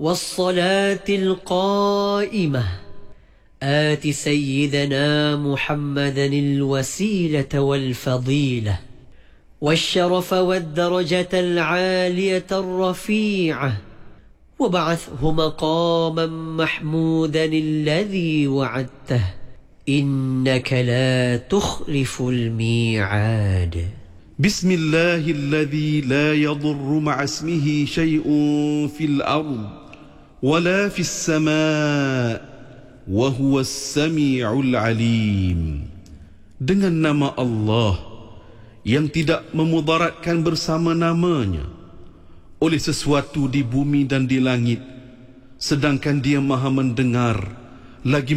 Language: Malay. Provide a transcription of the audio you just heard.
والصلاة القائمة آت سيدنا محمدا الوسيلة والفضيلة والشرف والدرجة العالية الرفيعة وابعثه مقاما محمودا الذي وعدته إنك لا تخلف الميعاد. بسم الله الذي لا يضر مع اسمه شيء في الأرض ولا في السماء وهو السميع العليم. Dengan nama Allah yang tidak memudaratkan bersama namanya oleh sesuatu di bumi dan di langit, sedangkan Dia Maha mendengar lagi